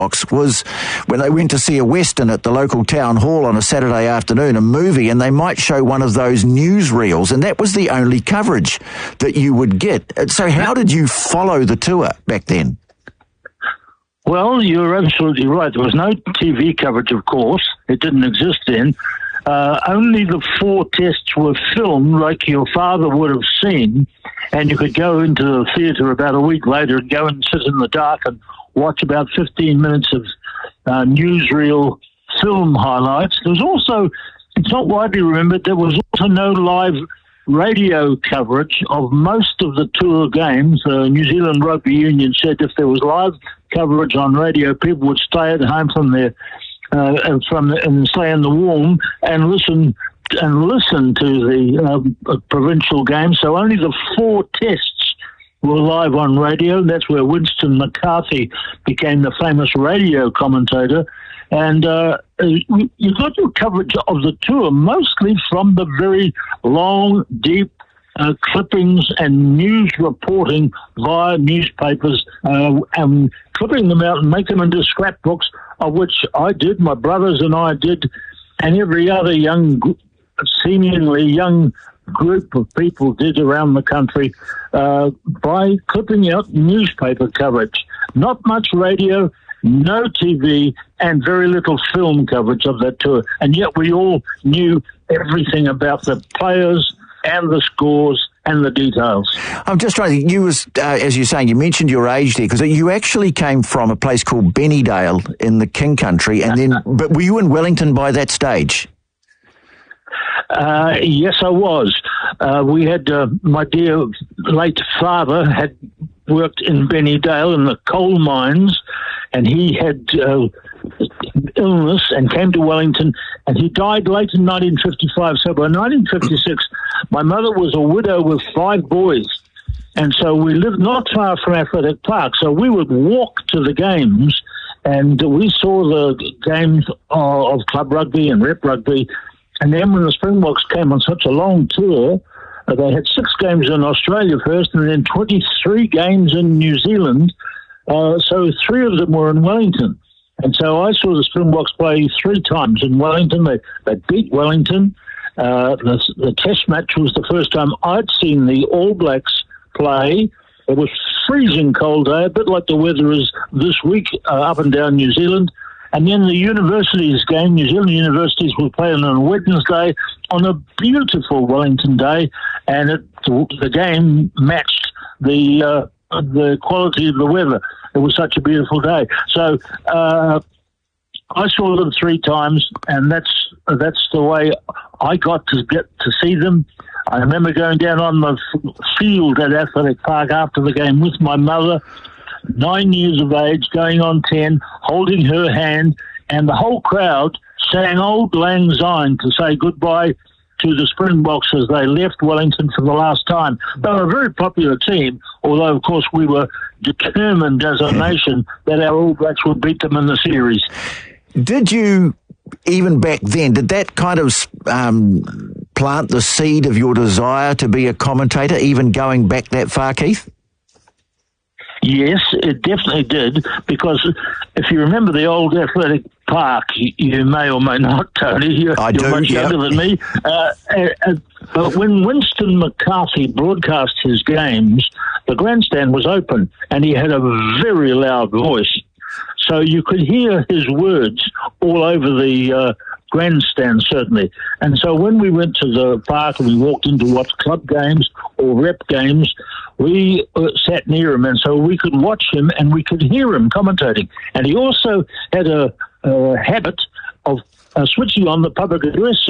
was when they went to see a Western at the local town hall on a Saturday afternoon, a movie, and they might show one of those newsreels, and that was the only coverage that you would get. So how did you follow the tour back then? Well, you're absolutely right. There was no TV coverage, of course. It didn't exist then. Only the 4 tests were filmed like your father would have seen, and you could go into the theatre about a week later and go and sit in the dark and watch about 15 minutes of newsreel film highlights. There was also, it's not widely remembered, there was also no live radio coverage of most of the tour games. New Zealand Rugby Union said if there was live coverage on radio, people would stay at home from their and stay in the warm and listen to the provincial game. So only the 4 tests were live on radio. That's where Winston McCarthy became the famous radio commentator. And you got your coverage of the tour mostly from the very long, deep clippings and news reporting via newspapers, and clipping them out and make them into scrapbooks, of which I did, my brothers and I did, and every other seemingly young group of people did around the country, by clipping out newspaper coverage. Not much radio, no TV, and very little film coverage of that tour. And yet we all knew everything about the players and the scores and the details. I'm just trying to think, you was, as you're saying, you mentioned your age there, because you actually came from a place called Bennydale in the King Country, and then, but were you in Wellington by that stage? Yes, I was. We had, my dear late father had worked in Bennydale in the coal mines, and he had illness and came to Wellington, and he died late in 1955. So by 1956, my mother was a widow with 5 boys, and so we lived not far from Athletic Park. So we would walk to the games, and we saw the games of club rugby and rep rugby. And then when the Springboks came on such a long tour, they had 6 games in Australia first, and then 23 games in New Zealand. So 3 of them were in Wellington. And so I saw the Springboks play 3 times in Wellington. They beat Wellington. The test match was the first time I'd seen the All Blacks play. It was freezing cold day, a bit like the weather is this week up and down New Zealand. And then the universities game, New Zealand universities were playing on Wednesday on a beautiful Wellington day, and the game matched the quality of the weather. It was such a beautiful day. So I saw them 3 times, and that's the way I got to get to see them. I remember going down on the field at Athletic Park after the game with my mother, 9 years of age, going on 10, holding her hand, and the whole crowd sang Auld Lang Syne to say goodbye to the Springboks as they left Wellington for the last time. They were a very popular team, although, of course, we were determined as a nation that our All Blacks would beat them in the series. Did you, even back then, did that kind of plant the seed of your desire to be a commentator, even going back that far, Keith? Yes, it definitely did, because if you remember the old Athletic Park, you may or may not, Tony, you're much younger than me, but when Winston McCarthy broadcast his games, the grandstand was open, and he had a very loud voice. So you could hear his words all over the grandstand, certainly. And so when we went to the park and we walked in to watch club games or rep games, we sat near him, and so we could watch him and we could hear him commentating. And he also had a habit of switching on the public address